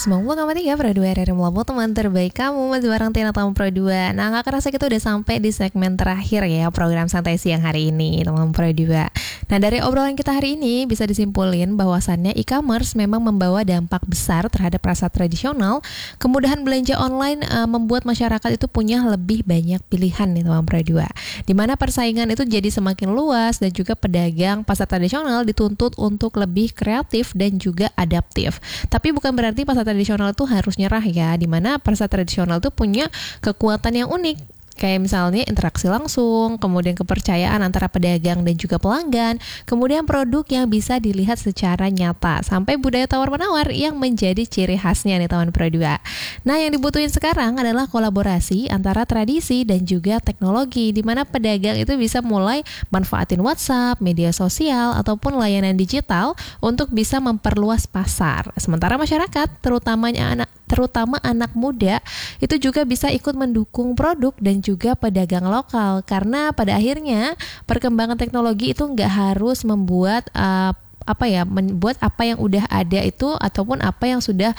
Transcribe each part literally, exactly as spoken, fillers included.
sembilan puluh koma tiga Pro dua R R Melabu, teman terbaik kamu, masih bareng Tina Tamu Pro dua. Nah, gak kerasa kita udah sampai di segmen terakhir ya program santai siang hari ini, teman Pro dua. Nah, dari obrolan kita hari ini bisa disimpulin bahwasannya e-commerce memang membawa dampak besar terhadap pasar tradisional. Kemudahan belanja online uh, membuat masyarakat itu punya lebih banyak pilihan nih teman Pro dua, di mana persaingan itu jadi semakin luas dan juga pedagang pasar tradisional dituntut untuk lebih kreatif dan juga adaptif. Tapi bukan berarti pasar tradisional itu harus nyerah ya, dimana pasar tradisional itu punya kekuatan yang unik. Kayak misalnya interaksi langsung, kemudian kepercayaan antara pedagang dan juga pelanggan, kemudian produk yang bisa dilihat secara nyata, sampai budaya tawar-menawar yang menjadi ciri khasnya nih teman Pro dua. Nah, yang dibutuhin sekarang adalah kolaborasi antara tradisi dan juga teknologi, di mana pedagang itu bisa mulai manfaatin WhatsApp, media sosial, ataupun layanan digital untuk bisa memperluas pasar. Sementara masyarakat, terutamanya anak terutama anak muda, itu juga bisa ikut mendukung produk dan juga pedagang lokal, karena pada akhirnya perkembangan teknologi itu nggak harus membuat uh, apa ya membuat apa yang udah ada itu ataupun apa yang sudah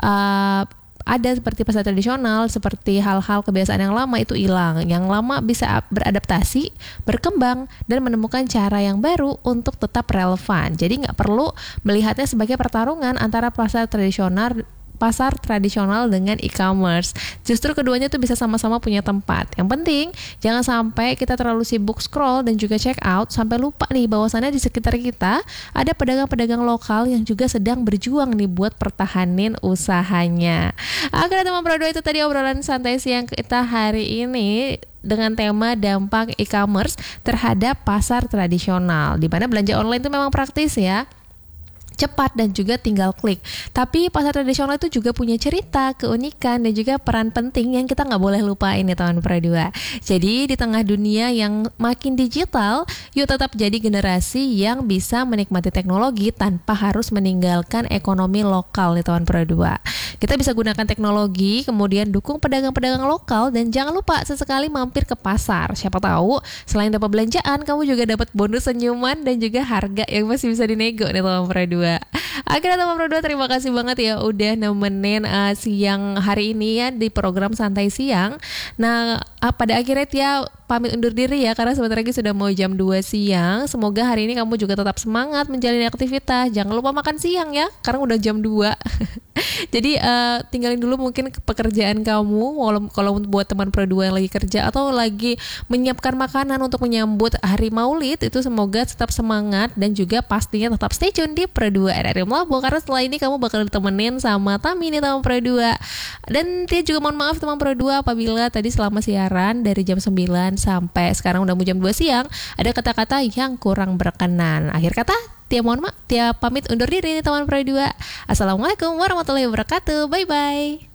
uh, ada seperti pasar tradisional, seperti hal-hal kebiasaan yang lama itu hilang. Yang lama bisa beradaptasi, berkembang, dan menemukan cara yang baru untuk tetap relevan. Jadi nggak perlu melihatnya sebagai pertarungan antara pasar tradisional pasar tradisional dengan e-commerce. Justru keduanya tuh bisa sama-sama punya tempat. Yang penting jangan sampai kita terlalu sibuk scroll dan juga check out sampai lupa nih bahwasannya di sekitar kita ada pedagang-pedagang lokal yang juga sedang berjuang nih buat pertahanin usahanya. Oke teman Pro dua, itu tadi obrolan santai siang kita hari ini dengan tema dampak e-commerce terhadap pasar tradisional, di mana belanja online itu memang praktis ya, cepat dan juga tinggal klik. Tapi pasar tradisional itu juga punya cerita, keunikan, dan juga peran penting yang kita nggak boleh lupain ya teman Pro dua. Jadi di tengah dunia yang makin digital, yuk tetap jadi generasi yang bisa menikmati teknologi tanpa harus meninggalkan ekonomi lokal nih teman Pro dua. Kita bisa gunakan teknologi, kemudian dukung pedagang-pedagang lokal, dan jangan lupa sesekali mampir ke pasar. Siapa tahu selain dapat belanjaan, kamu juga dapat bonus senyuman dan juga harga yang masih bisa dinego nih teman Pro dua. Akhirnya teman Pro dua, terima kasih banget ya udah nemenin uh, siang hari ini ya di program santai siang. Nah, uh, pada akhirnya Tia pamit undur diri ya, karena sebentar lagi sudah mau jam dua siang. Semoga hari ini kamu juga tetap semangat menjalani aktivitas. Jangan lupa makan siang ya, karena udah jam dua. Jadi uh, tinggalin dulu mungkin pekerjaan kamu, walau kalau buat teman Pro dua yang lagi kerja atau lagi menyiapkan makanan untuk menyambut hari Maulid, itu semoga tetap semangat dan juga pastinya tetap stay tune di Pro dua R R Melabu, karena setelah ini kamu bakal ditemenin sama Tami nih teman Pro dua. Dan Tia juga mohon maaf teman Pro dua apabila tadi selama siaran dari jam sembilan sampai sekarang udah mau jam dua siang ada kata-kata yang kurang berkenan. Akhir kata, Tia mohon maaf, Tia pamit undur diri nih teman Pro dua. Assalamualaikum warahmatullahi wabarakatuh. Bye bye.